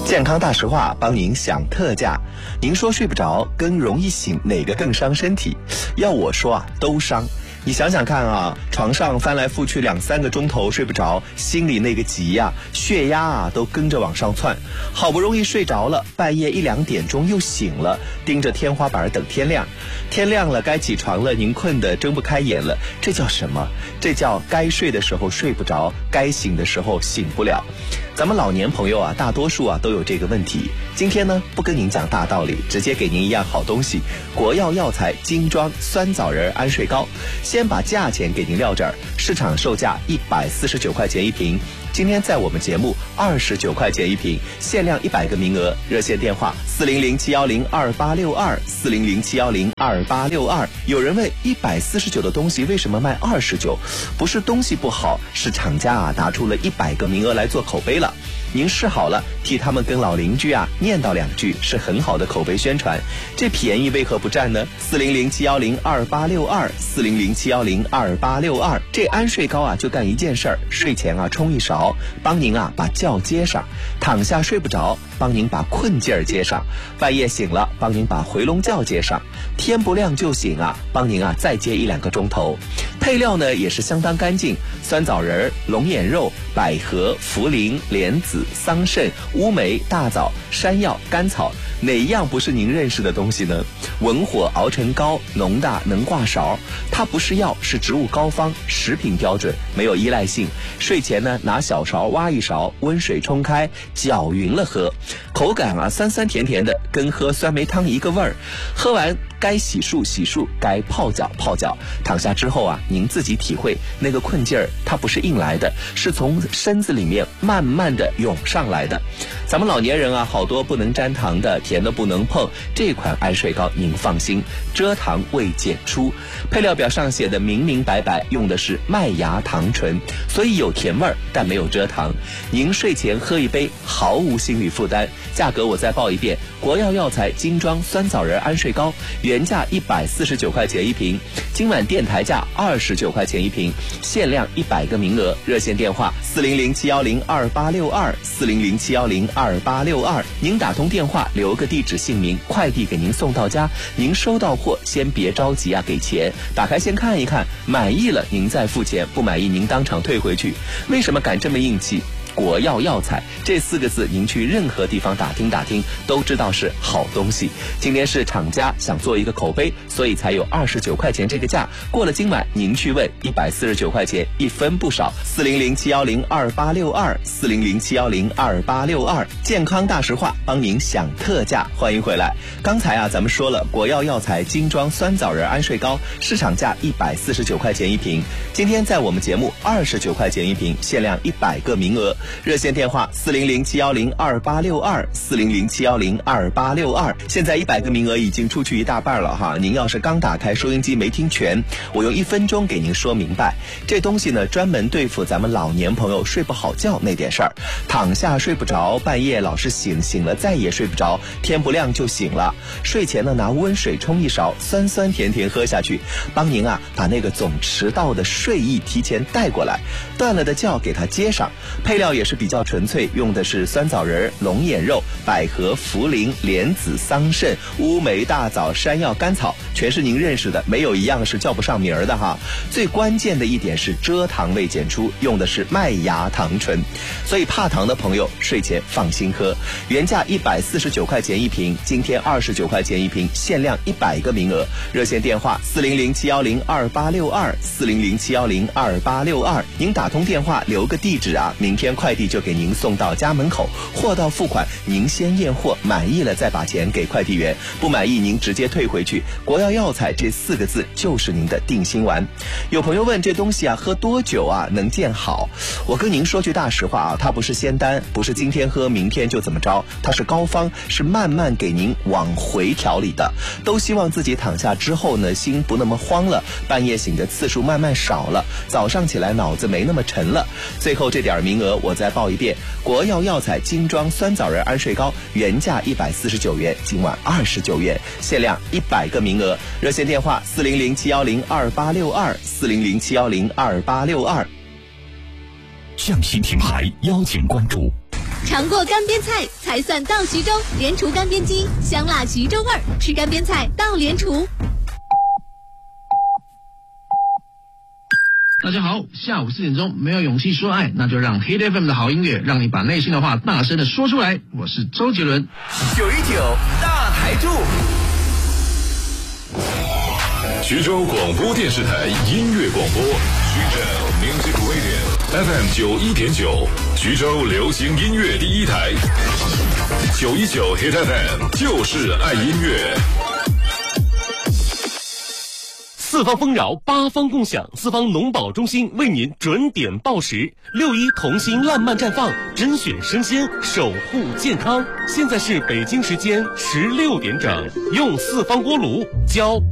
健康大实话帮您享特价。您说睡不着跟容易醒哪个更伤身体？要我说啊，都伤。你想想看啊，床上翻来覆去2-3个钟头睡不着，心里那个急呀，血压啊都跟着往上窜。好不容易睡着了，半夜1-2点钟又醒了，盯着天花板等天亮。天亮了该起床了，您困得睁不开眼了，这叫什么？这叫该睡的时候睡不着，该醒的时候醒不了。咱们老年朋友啊，大多数啊都有这个问题。今天呢，不跟您讲大道理，直接给您一样好东西——国药药材精装酸枣仁安睡膏。先把价钱给您撂这儿，市场售价149块钱一瓶，今天在我们节目29块钱一瓶，限量100个名额。热线电话400-710-2862，400-710-2862。有人问149的东西为什么卖29？不是东西不好，是厂家啊拿出了100个名额来做口碑了。您试好了，替他们跟老邻居啊念叨2句，是很好的口碑宣传。这便宜为何不占呢？400-710-2862，400-710-2862。这安睡膏啊就干一件事儿，睡前啊冲一勺，帮您啊把觉接上；躺下睡不着，帮您把困劲儿接上；半夜醒了，帮您把回笼觉接上；天不亮就醒啊，帮您啊再接1-2个钟头。配料呢也是相当干净，酸枣仁、龙眼肉、百合、茯苓、莲子、桑葚、乌梅、大枣、山药、甘草，哪一样不是您认识的东西呢？文火熬成膏，浓大能挂勺。它不是药，是植物膏方，食品标准，没有依赖性。睡前呢拿小勺挖一勺，温水冲开，搅匀了喝。口感啊酸酸甜甜的，跟喝酸梅汤一个味儿。喝完该洗漱洗漱，该泡脚泡脚。躺下之后啊，您自己体会那个困劲儿，它不是硬来的，是从身子里面慢慢的涌上来的。咱们老年人啊，好多不能沾糖的，甜的不能碰。这款安睡膏您放心，蔗糖未检出。配料表上写的明明白白，用的是麦芽糖醇，所以有甜味儿，但没有蔗糖。您睡前喝一杯，毫无心理负担。价格我再报一遍：国药药材精装酸枣仁安睡膏，原价149块钱一瓶，今晚电台价29块钱一瓶，限量100个名额。热线电话400-710-2862，400-710-2862。您打通电话留个地址姓名，快递给您送到家。您收到货先别着急啊，给钱，打开先看一看，满意了您再付钱，不满意您当场退回去。为什么敢这么硬气？国药药材这4个字，您去任何地方打听打听，都知道是好东西。今天是厂家想做一个口碑，所以才有29块钱这个价。过了今晚，您去问149块钱，一分不少。400-710-2862，400-710-2862。健康大实话帮您享特价，欢迎回来。刚才啊，咱们说了国药药材精装酸枣仁安睡膏，市场价149块钱一瓶，今天在我们节目29块钱一瓶，限量100个名额。热线电话400-710-2862，400-710-2862。现在100个名额已经出去一大半了哈，您要是刚打开收音机没听全，我用1分钟给您说明白。这东西呢，专门对付咱们老年朋友睡不好觉那点事儿，躺下睡不着，半夜老是醒，醒了再也睡不着，天不亮就醒了。睡前呢，拿温水冲一勺，酸酸甜甜喝下去，帮您啊把那个总迟到的睡意提前带过来，断了的觉给它接上。配料也是比较纯粹，用的是酸枣仁、龙眼肉、百合、茯苓、莲子、桑葚、乌梅、大枣、山药、甘草，全是您认识的，没有一样是叫不上名儿的哈。最关键的一点是蔗糖未检出，用的是麦芽糖醇，所以怕糖的朋友睡前放心喝。原价149块钱一瓶，今天29块钱一瓶，限量100个名额。热线电话400-710-2862，400-710-2862。您打通电话留个地址啊，明天快递就给您送到家门口，货到付款，您先验货，满意了再把钱给快递员，不满意您直接退回去。国药药材这4个字就是您的定心丸。有朋友问这东西啊喝多久啊能见好？我跟您说句大实话啊，它不是仙丹，不是今天喝明天就怎么着，它是膏方，是慢慢给您往回调理的。都希望自己躺下之后呢，心不那么慌了，半夜醒的次数慢慢少了，早上起来脑子没那么沉了。最后这点名额我再报一遍：国药药材精装酸枣仁安睡膏，原价149元，今晚29元，限量100个名额。热线电话400-710-2862，400-710-2862。 匠心品牌邀请关注尝过干煸菜才算到徐州，莲厨干煸鸡，香辣徐州味儿，吃干煸菜到莲厨。 大家好，下午4点钟没有勇气说爱，那就让 Hit FM 的好音乐让你把内心的话大声的说出来。我是周杰伦。 919大台柱， 徐州广播电视台音乐广播，徐州 Music Radio FM 91.9，徐州流行音乐第一台，919 Hit FM 就是爱音乐。 四方丰饶，八方共享，四方农保中心为您准点报时，6·1同心烂漫绽放，甄选生鲜，守护健康。现在是北京时间16点整，用四方锅炉浇